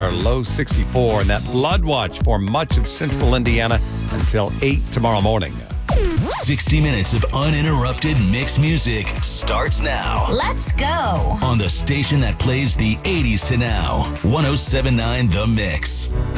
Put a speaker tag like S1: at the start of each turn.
S1: low 64, and that blood watch for much of central Indiana until 8 tomorrow morning.
S2: 60 minutes of uninterrupted mixed music starts now.
S3: Let's go.
S2: On the station that plays the 80s to now. 107.9 The Mix.